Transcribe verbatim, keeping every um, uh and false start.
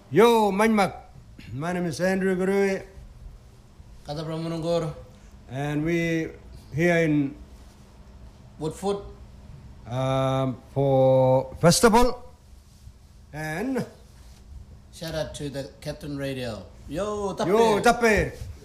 Yo, Manmak. My name is Andrew Gurui. Kata Pramanungur. And we here in Woodford. Um, for festival. And shout out to the Captain Radio. Yo, Tappe. Yo, Tappe.